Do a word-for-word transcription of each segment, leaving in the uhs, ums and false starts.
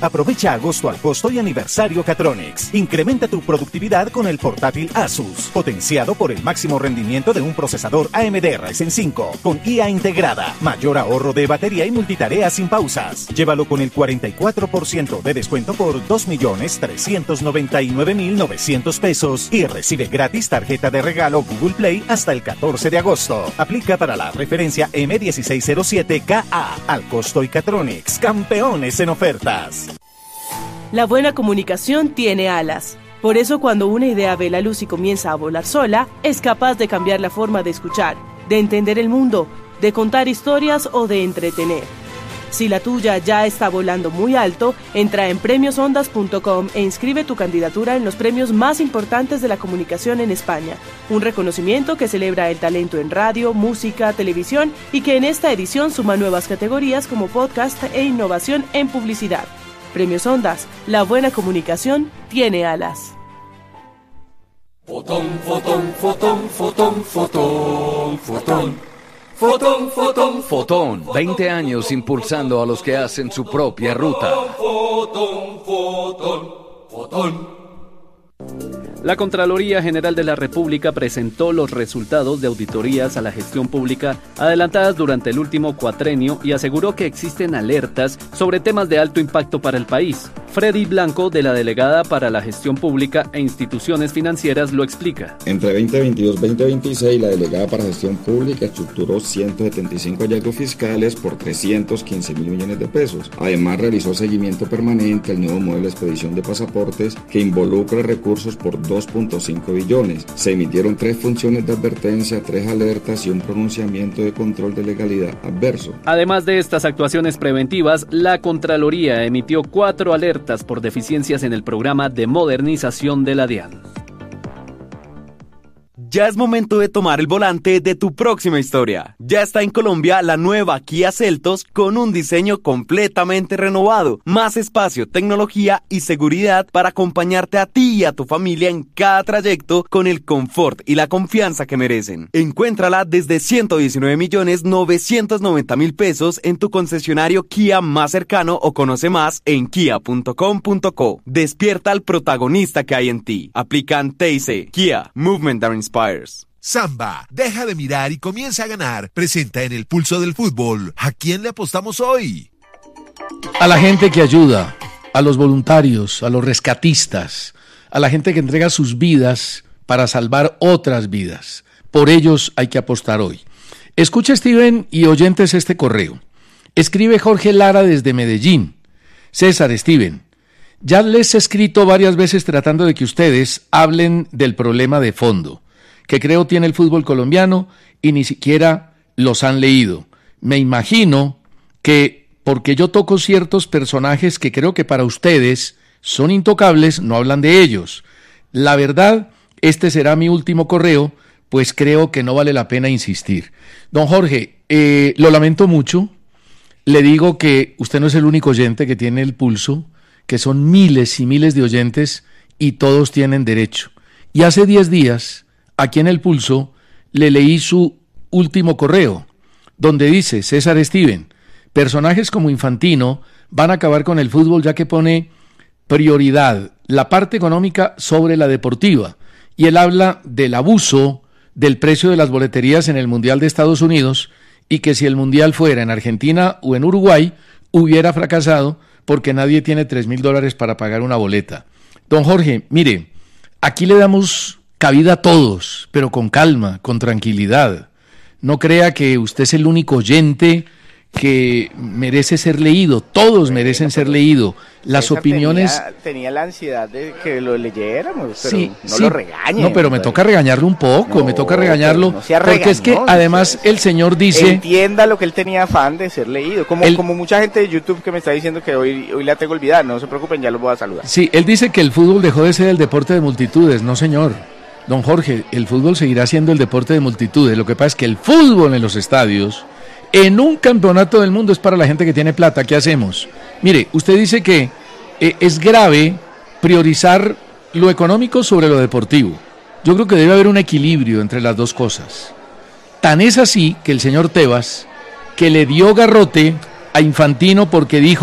Aprovecha agosto al costo y aniversario Catronics. Incrementa tu productividad con el portátil Asus, potenciado por el máximo rendimiento de un procesador A M D Ryzen cinco, con I A integrada, mayor ahorro de batería y multitarea sin pausas. Llévalo con el cuarenta y cuatro por ciento de descuento por dos millones trescientos noventa y nueve mil novecientos pesos y recibe gratis tarjeta de regalo Google Play hasta el catorce de agosto. Aplica para la referencia M dieciséis cero siete K A. Al costo y Catronics, campeones en ofertas. La buena comunicación tiene alas. Por eso cuando una idea ve la luz y comienza a volar sola, es capaz de cambiar la forma de escuchar, de entender el mundo, de contar historias o de entretener. Si la tuya ya está volando muy alto, entra en premios ondas punto com e inscribe tu candidatura en los premios más importantes de la comunicación en España. Un reconocimiento que celebra el talento en radio, música, televisión y que en esta edición suma nuevas categorías como podcast e innovación en publicidad. Premios Ondas, la buena comunicación tiene alas. Fotón, fotón, fotón, fotón, fotón, fotón. Fotón, fotón, Fotón, veinte años impulsando a los que hacen su propia ruta. Fotón, fotón, fotón. La Contraloría General de la República presentó los resultados de auditorías a la gestión pública adelantadas durante el último cuatrenio y aseguró que existen alertas sobre temas de alto impacto para el país. Freddy Blanco, de la Delegada para la Gestión Pública e Instituciones Financieras, lo explica. Entre veinte veintidós y veinte veintiséis, la Delegada para Gestión Pública estructuró ciento setenta y cinco hallazgos fiscales por trescientos quince mil millones de pesos. Además, realizó seguimiento permanente al nuevo modelo de expedición de pasaportes que involucra recursos por dos punto cinco billones. Se emitieron tres funciones de advertencia, tres alertas y un pronunciamiento de control de legalidad adverso. Además de estas actuaciones preventivas, la Contraloría emitió cuatro alertas por deficiencias en el programa de modernización de la DIAN. Ya es momento de tomar el volante de tu próxima historia. Ya está en Colombia la nueva Kia Seltos con un diseño completamente renovado, más espacio, tecnología y seguridad para acompañarte a ti y a tu familia en cada trayecto con el confort y la confianza que merecen. Encuéntrala desde ciento diecinueve millones novecientos noventa mil pesos en tu concesionario Kia más cercano o conoce más en kia punto com punto co. Despierta al protagonista que hay en ti. Aplican T I C. Kia, Movement that Inspires. Samba, deja de mirar y comienza a ganar. Presenta en el Pulso del Fútbol. ¿A quién le apostamos hoy? A la gente que ayuda, a los voluntarios, a los rescatistas, a la gente que entrega sus vidas para salvar otras vidas. Por ellos hay que apostar hoy. Escucha, Steven, y oyentes, este correo. Escribe Jorge Lara desde Medellín. César, Steven, ya les he escrito varias veces tratando de que ustedes hablen del problema de fondo que creo tiene el fútbol colombiano y ni siquiera los han leído. Me imagino que porque yo toco ciertos personajes que creo que para ustedes son intocables, no hablan de ellos. La verdad, este será mi último correo, pues creo que no vale la pena insistir. Don Jorge, eh, lo lamento mucho. Le digo que usted no es el único oyente que tiene el pulso, que son miles y miles de oyentes y todos tienen derecho. Y hace diez días, aquí en el Pulso, le leí su último correo, donde dice, César Steven, personajes como Infantino van a acabar con el fútbol ya que pone prioridad la parte económica sobre la deportiva. Y él habla del abuso del precio de las boleterías en el Mundial de Estados Unidos y que si el Mundial fuera en Argentina o en Uruguay, hubiera fracasado porque nadie tiene tres mil dólares para pagar una boleta. Don Jorge, mire, aquí le damos cabida a todos, pero con calma, con tranquilidad. No crea que usted es el único oyente que merece ser leído. Todos merecen ser leídos. Las César opiniones... Tenía, tenía la ansiedad de que lo leyéramos, pero sí, no sí. lo regañen. No, pero me toca regañarlo un poco, no, me toca regañarlo, no porque regañón, es que además el señor dice... Entienda lo que él tenía afán de ser leído, como, él, como mucha gente de YouTube que me está diciendo que hoy, hoy la tengo olvidada, no se preocupen, ya los voy a saludar. Sí, él dice que el fútbol dejó de ser el deporte de multitudes. No, señor. Don Jorge, el fútbol seguirá siendo el deporte de multitudes. Lo que pasa es que el fútbol en los estadios, en un campeonato del mundo, es para la gente que tiene plata. ¿Qué hacemos? Mire, usted dice que eh, es grave priorizar lo económico sobre lo deportivo. Yo creo que debe haber un equilibrio entre las dos cosas. Tan es así que el señor Tebas, que le dio garrote a Infantino porque dijo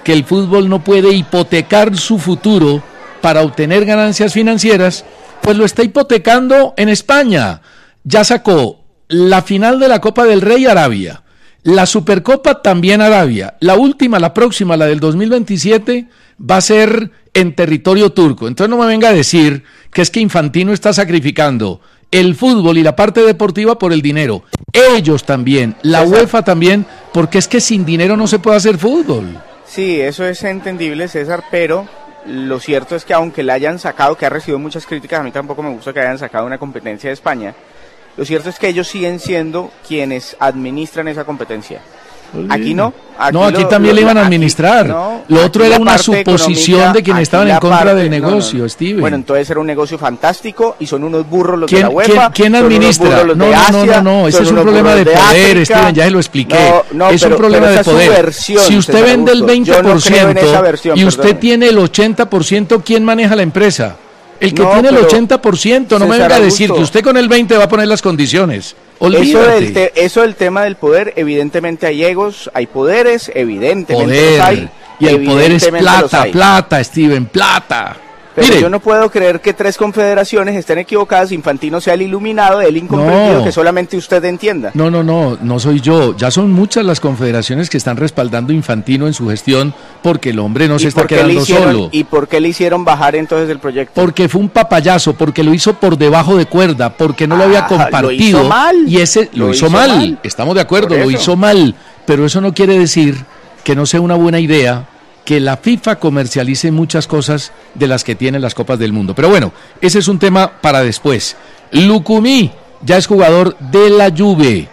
que el fútbol no puede hipotecar su futuro para obtener ganancias financieras, pues lo está hipotecando en España. Ya sacó la final de la Copa del Rey Arabia, la Supercopa también Arabia, la última, la próxima, la del dos mil veintisiete, va a ser en territorio turco. Entonces no me venga a decir que es que Infantino está sacrificando el fútbol y la parte deportiva por el dinero. Ellos también, la Exacto. UEFA también, porque es que sin dinero no se puede hacer fútbol. Sí, eso es entendible, César, pero lo cierto es que aunque le hayan sacado, que ha recibido muchas críticas, a mí tampoco me gusta que hayan sacado una competencia de España, lo cierto es que ellos siguen siendo quienes administran esa competencia. Aquí no. Aquí no, aquí lo, también lo, le iban a administrar. No, lo otro era una suposición de quienes estaban en contra parte, del negocio, no, no. Steven. Bueno, entonces era un negocio fantástico y son unos burros los ¿Quién, de la UEFA. ¿Quién, quién administra? No, no, Asia, no, no, no, ese es un problema de, de poder, África. Steven, ya se lo expliqué. No, no, es pero, un problema de poder. Versión, si usted vende el veinte por ciento no versión, y usted perdón. tiene el ochenta por ciento, ¿quién maneja la empresa? El que no, tiene el ochenta por ciento, no me venga a decir que usted con el veinte va a poner las condiciones. Eso del, te, eso del tema del poder, evidentemente hay egos, hay poderes, evidentemente poder. los hay. Y el poder es plata, plata, Steven, plata. Pero Mire, yo no puedo creer que tres confederaciones estén equivocadas, Infantino sea el iluminado, el incomprendido, no. que solamente usted entienda. No, no, no, no soy yo. Ya son muchas las confederaciones que están respaldando a Infantino en su gestión porque el hombre no se está quedando hicieron, solo. ¿Y por qué le hicieron bajar entonces el proyecto? Porque fue un papayazo, porque lo hizo por debajo de cuerda, porque no lo había compartido. Lo hizo mal. Y ese lo, lo hizo, hizo mal. mal. Estamos de acuerdo, lo hizo mal. Pero eso no quiere decir que no sea una buena idea que la FIFA comercialice muchas cosas de las que tienen las Copas del Mundo. Pero bueno, ese es un tema para después. Lucumí ya es jugador de la Juve.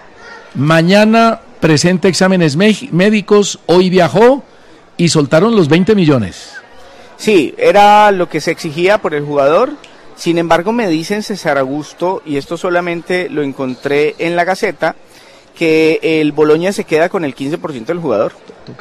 Mañana presenta exámenes médicos, hoy viajó y soltaron los veinte millones. Sí, era lo que se exigía por el jugador. Sin embargo, me dicen César Augusto, y esto solamente lo encontré en la Gaceta, que el Boloña se queda con el quince por ciento del jugador.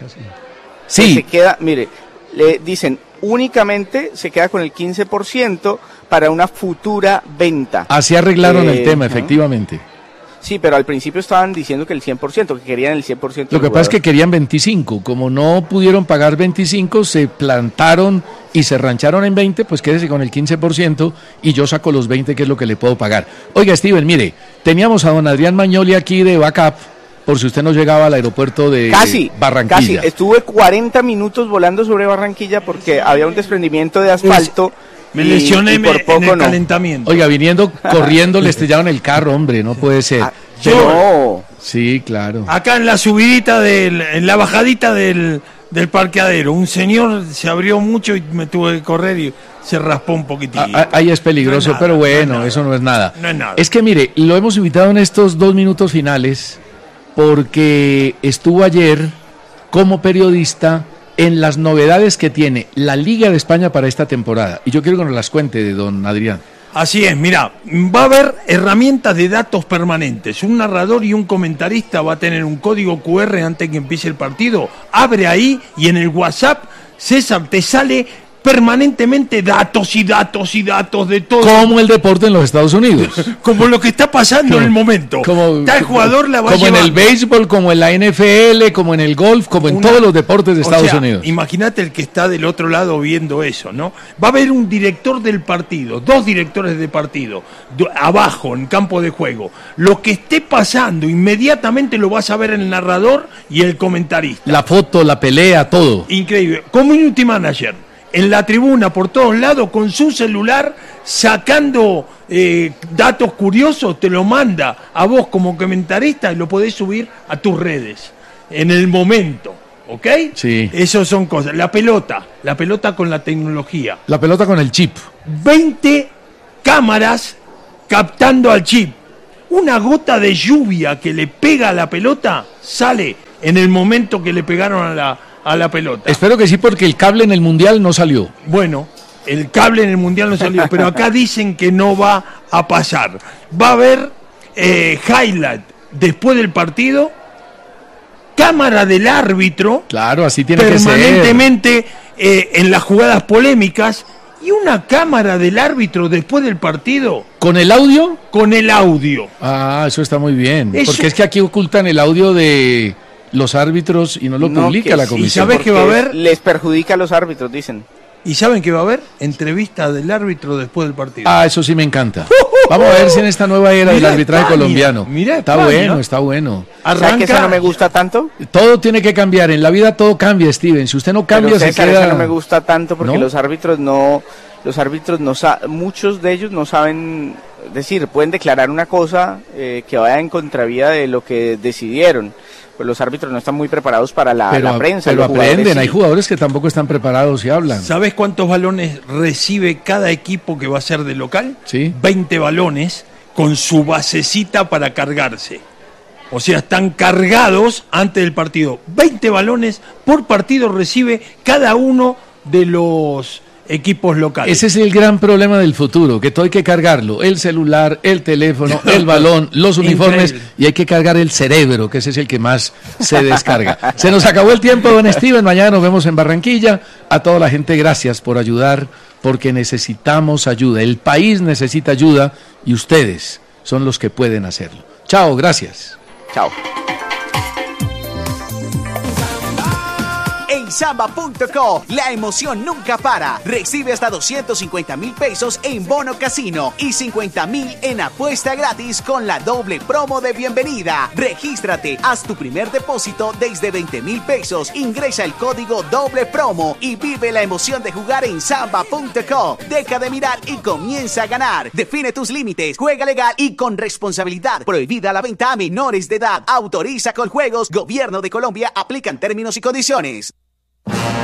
Sí. Se queda, mire, le dicen únicamente se queda con el quince por ciento para una futura venta. Así arreglaron eh, el tema, ¿no? efectivamente. Sí, pero al principio estaban diciendo que el cien por ciento, que querían el cien por ciento. Lo que pasa es que querían veinticinco, como no pudieron pagar veinticinco, se plantaron y se rancharon en veinte, pues quédese con el quince por ciento y yo saco los veinte, que es lo que le puedo pagar. Oiga, Steven, mire, teníamos a don Adrián Magnoli aquí de backup, por si usted no llegaba al aeropuerto de casi, Barranquilla. Casi, estuve cuarenta minutos volando sobre Barranquilla porque había un desprendimiento de asfalto. Me lesioné y, y por poco en el no. calentamiento. Oiga, viniendo, corriendo, le estrellaron el carro, hombre, no puede ser. Ah, yo, sí, claro. Acá en la subidita, del, en la bajadita del, del parqueadero, un señor se abrió mucho y me tuve que correr y se raspó un poquitito. Ah, ahí es peligroso, no es nada, pero bueno, no es eso no es nada. No es nada. Es que mire, lo hemos invitado en estos dos minutos finales porque estuvo ayer como periodista en las novedades que tiene la Liga de España para esta temporada. Y yo quiero que nos las cuente de don Adrián. Así es, mira, va a haber herramientas de datos permanentes. Un narrador y un comentarista va a tener un código cu erre antes que empiece el partido. Abre ahí y en el WhatsApp, César, te sale permanentemente datos y datos y datos de todo. Como el deporte en los Estados Unidos. Como lo que está pasando como, en el momento. Como, Tal jugador la va como a llevar. en el béisbol, como en la N F L, como en el golf, como en Una, todos los deportes de Estados o sea, Unidos. Imagínate el que está del otro lado viendo eso, ¿no? Va a haber un director del partido, dos directores de partido, do, abajo, en campo de juego. Lo que esté pasando, inmediatamente lo vas a ver el narrador y el comentarista. La foto, la pelea, todo. Increíble. Community manager. En la tribuna, por todos lados, con su celular, sacando eh, datos curiosos, te lo manda a vos como comentarista y lo podés subir a tus redes, en el momento, ¿ok? Sí. Esas son cosas. La pelota, la pelota con la tecnología. La pelota con el chip. veinte cámaras captando al chip. Una gota de lluvia que le pega a la pelota, sale en el momento que le pegaron a la a la pelota. Espero que sí, porque el cable en el Mundial no salió. Bueno, el cable en el Mundial no salió, pero acá dicen que no va a pasar. Va a haber eh, highlight después del partido, cámara del árbitro. Claro, así tiene que ser. Permanentemente eh, en las jugadas polémicas, y una cámara del árbitro después del partido. ¿Con el audio? Con el audio. Ah, eso está muy bien. Eso... Porque es que aquí ocultan el audio de los árbitros y no lo No, publica que la sí, comisión. ¿sabes qué va a porque haber? Les perjudica a los árbitros, dicen. ¿Y saben qué va a haber? Entrevista del árbitro después del partido. Ah, eso sí me encanta. Vamos a ver si en esta nueva era del Mira arbitraje España, colombiano. mira Está España. bueno, está bueno. ¿Sabes que eso no me gusta tanto? Todo tiene que cambiar. En la vida todo cambia, Steven. Si usted no cambia, Pero se César, queda... eso no me gusta tanto porque ¿No? los árbitros no, los árbitros no sa- muchos de ellos no saben decir, pueden declarar una cosa eh, que vaya en contravía de lo que decidieron. Pues los árbitros no están muy preparados para la, pero, la prensa. pero los jugadores aprenden. sí. Hay jugadores que tampoco están preparados y hablan. ¿Sabes cuántos balones recibe cada equipo que va a ser de local? Sí. veinte balones con su basecita para cargarse. O sea, están cargados antes del partido. veinte balones por partido recibe cada uno de los equipos locales. Ese es el gran problema del futuro, que todo hay que cargarlo. El celular, el teléfono, el balón, los uniformes, Increíble. y hay que cargar el cerebro, que ese es el que más se descarga. Se nos acabó el tiempo, don Steven. Mañana nos vemos en Barranquilla. A toda la gente, gracias por ayudar, porque necesitamos ayuda. El país necesita ayuda y ustedes son los que pueden hacerlo. Chao, gracias. Chao. En Samba punto co, la emoción nunca para. Recibe hasta doscientos cincuenta mil pesos en bono casino y cincuenta mil en apuesta gratis con la doble promo de bienvenida. Regístrate, haz tu primer depósito desde veinte mil pesos, ingresa el código doble promo y vive la emoción de jugar en Samba punto co. Deja de mirar y comienza a ganar. Define tus límites, juega legal y con responsabilidad. Prohibida la venta a menores de edad. Autoriza con juegos. Gobierno de Colombia. Aplican términos y condiciones.